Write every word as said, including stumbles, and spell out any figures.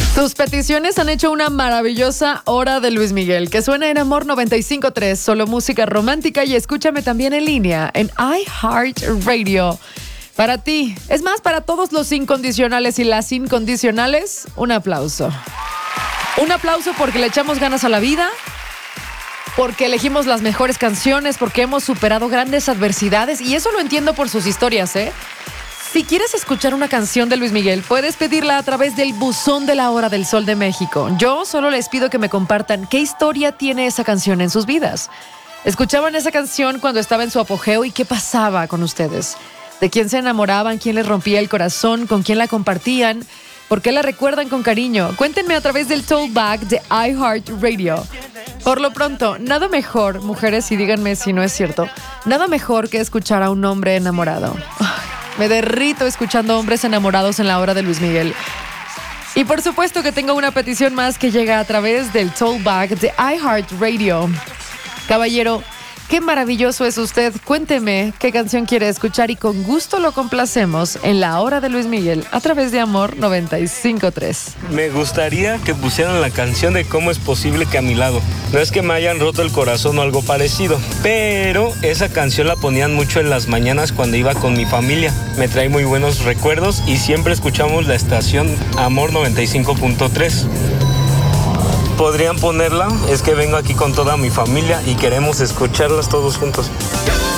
Tus peticiones han hecho una maravillosa hora de Luis Miguel, que suena en Amor noventa y cinco punto tres, solo música romántica, y escúchame también en línea en iHeartRadio. Para ti, es más, para todos los incondicionales y las incondicionales, un aplauso. Un aplauso porque le echamos ganas a la vida, porque elegimos las mejores canciones, porque hemos superado grandes adversidades, y eso lo entiendo por sus historias, ¿eh? Si quieres escuchar una canción de Luis Miguel, puedes pedirla a través del buzón de la Hora del Sol de México. Yo solo les pido que me compartan qué historia tiene esa canción en sus vidas. ¿Escuchaban esa canción cuando estaba en su apogeo y qué pasaba con ustedes? ¿De quién se enamoraban? ¿Quién les rompía el corazón? ¿Con quién la compartían? ¿Por qué la recuerdan con cariño? Cuéntenme a través del Tollback de iHeartRadio. Por lo pronto, nada mejor, mujeres, y díganme si no es cierto, nada mejor que escuchar a un hombre enamorado. Me derrito escuchando hombres enamorados en la hora de Luis Miguel. Y por supuesto que tengo una petición más que llega a través del Tollback de iHeartRadio. Caballero, qué maravilloso es usted. Cuénteme qué canción quiere escuchar y con gusto lo complacemos en la hora de Luis Miguel a través de Amor noventa y cinco punto tres. Me gustaría que pusieran la canción de Cómo es posible que a mi lado. No es que me hayan roto el corazón o algo parecido, pero esa canción la ponían mucho en las mañanas cuando iba con mi familia. Me trae muy buenos recuerdos y siempre escuchamos la estación Amor noventa y cinco punto tres. ¿Podrían ponerla? Es que vengo aquí con toda mi familia y queremos escucharlas todos juntos.